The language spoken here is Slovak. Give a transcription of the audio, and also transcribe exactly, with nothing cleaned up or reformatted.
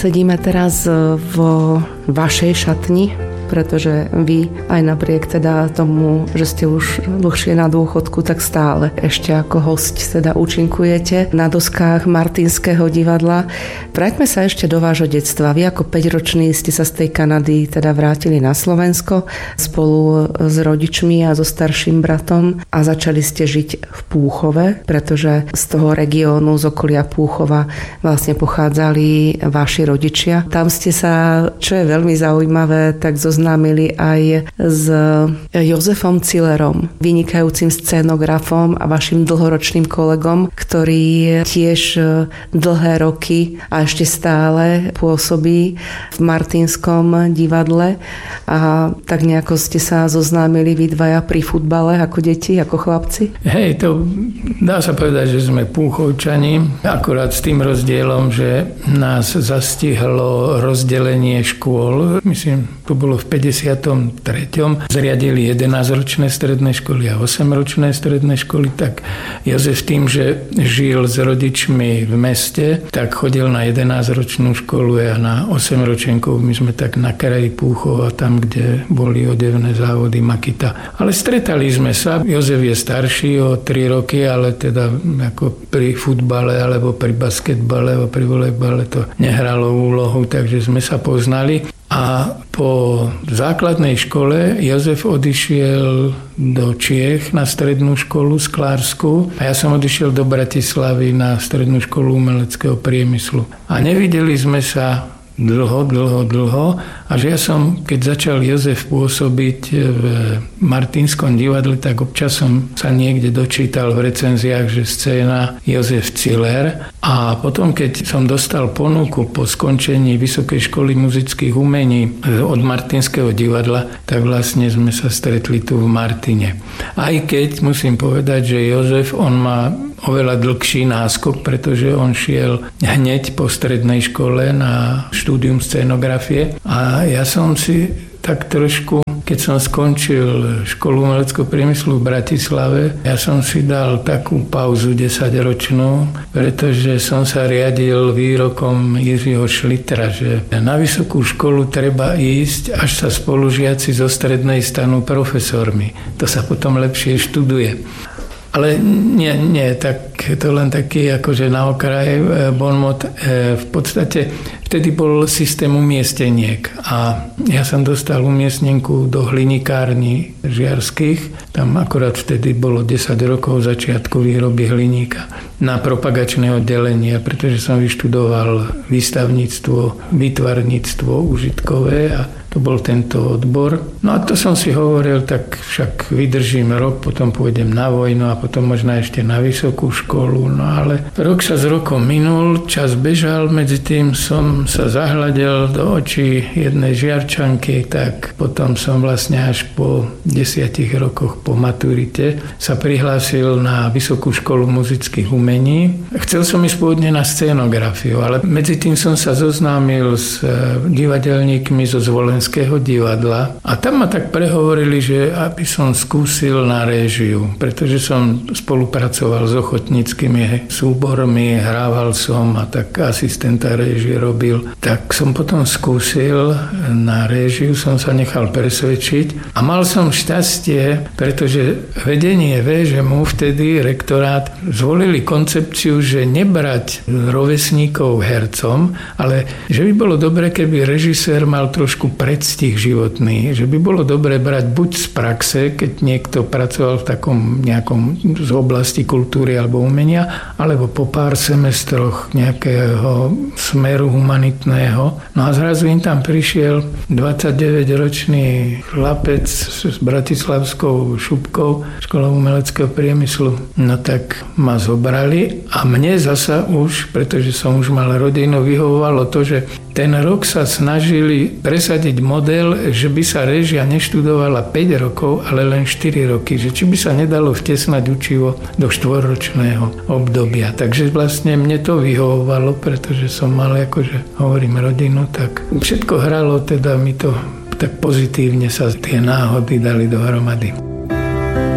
Sedíme teraz vo vašej šatni, pretože vy aj napriek teda tomu, že ste už dlhšie na dôchodku, tak stále ešte ako hosť teda účinkujete na doskách Martinského divadla. Vráťme sa ešte do vášho detstva. Vy ako päťroční ste sa z tej Kanady teda vrátili na Slovensko spolu s rodičmi a so starším bratom a začali ste žiť v Púchove, pretože z toho regiónu, z okolia Púchova vlastne pochádzali vaši rodičia. Tam ste sa, čo je veľmi zaujímavé, tak zo známili aj s Jozefom Cillerom, vynikajúcim scénografom a vašim dlhoročným kolegom, ktorý tiež dlhé roky a ešte stále pôsobí v Martinskom divadle a tak nejako ste sa zoznámili vy dvaja pri futbale ako deti, ako chlapci? Hej, to dá sa povedať, že sme Púchovčani, akurát s tým rozdielom, že nás zastihlo rozdelenie škôl. Myslím, to bolo v päťdesiatom treťom Zriadili jedenásťročné stredné školy a osemročné stredné školy, tak Jozef tým, že žil s rodičmi v meste, tak chodil na jedenásťročnú školu a na osemročenkov. My sme tak na kraji Púchova, tam, kde boli odevné závody Makita. Ale stretali sme sa. Jozef je starší o tri roky, ale teda ako pri futbale alebo pri basketbale alebo pri volejbale to nehralo úlohu, takže sme sa poznali. A po základnej škole Jozef odišiel do Čiech na strednú školu sklársku a ja som odišiel do Bratislavy na strednú školu umeleckého priemyslu. A nevideli sme sa dlho, dlho, dlho. A že ja som, keď začal Jozef pôsobiť v Martinskom divadle, tak občas som sa niekde dočítal v recenziách, že scéna Jozef Ciller. A potom, keď som dostal ponuku po skončení Vysokej školy muzických umení od Martinského divadla, tak vlastne sme sa stretli tu v Martine. Aj keď musím povedať, že Jozef, on má oveľa dlhší náskok, pretože on šiel hneď po strednej škole na štúdium scénografie a ja som si tak trošku, keď som skončil školu umeleckého priemyslu v Bratislave, ja som si dal takú pauzu desaťročnú, pretože som sa riadil výrokom Jiřího Šlitra, že na vysokú školu treba ísť, až sa spolužiaci zo strednej stanú profesormi. To sa potom lepšie študuje. Ale nie, nie, tak to len taký akože na okraj bonmot. V podstate vtedy bol systém umiestneniek a ja som dostal umiestnenku do hlinikární žiarských. Tam akorát vtedy bolo desať rokov začiatku výroby hliníka na propagačné oddelenie, pretože som vyštudoval výstavníctvo, výtvarníctvo užitkové a to bol tento odbor. No a to som si hovoril, tak však vydržím rok, potom pôjdem na vojnu a potom možno ešte na vysokú školu. No ale rok sa z rokom minul, čas bežal, medzi tým som sa zahľadil do očí jednej Žiarčanky, tak potom som vlastne až po desiatich rokoch po maturite sa prihlásil na Vysokú školu muzických umení. Chcel som ísť pôvodne na scénografiu, ale medzi tým som sa zoznámil s divadelníkmi zo Zvolenského divadla a tam ma tak prehovorili, že aby som skúsil na réžiu, pretože som spolupracoval s ochotníckymi súbormi, hrával som a tak asistenta réžie robil. Tak som potom skúsil na réžiu, som sa nechal presvedčiť a mal som šťastie, pretože vedenie vé žé mu vtedy rektorát zvolili koncepciu, že nebrať rovesníkov hercom, ale že by bolo dobre, keby režisér mal trošku predstih životný, že by bolo dobre brať buď z praxe, keď niekto pracoval v takom nejakom z oblasti kultúry alebo umenia, alebo po pár semestroch nejakého smeru humanitného. No a zrazu im tam prišiel dvadsaťdeväťročný chlapec s bratislavskou šupkou školou umeleckého priemyslu. No tak ma zobrali a mne zasa už, pretože som už mal rodinu, vyhovovalo to, že ten rok sa snažili presadiť model, že by sa réžia neštudovala päť rokov, ale len štyri roky. Že či by sa nedalo vtesnať učivo do štvorročného obdobia. Takže vlastne mne to vyhovovalo, pretože som mal, akože hovorím, rodinu, tak všetko hralo, teda mi to tak pozitívne sa tie náhody dali dohromady.